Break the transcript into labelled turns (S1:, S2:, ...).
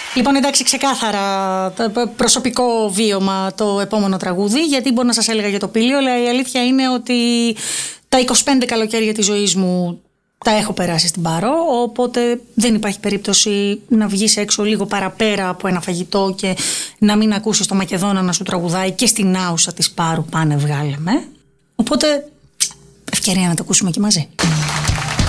S1: Λοιπόν, εντάξει, ξεκάθαρα προσωπικό βίωμα το επόμενο τραγούδι, γιατί μπορεί να σας έλεγα για το Πήλιο, αλλά η αλήθεια είναι ότι τα 25 καλοκαίρια της ζωής μου τα έχω περάσει στην Πάρο, οπότε δεν υπάρχει περίπτωση να βγεις έξω λίγο παραπέρα από ένα φαγητό και να μην ακούσεις το Μακεδόνα να σου τραγουδάει και στην άουσα της Πάρου πάνε βγάλε με. Οπότε ευκαιρία να το ακούσουμε και μαζί.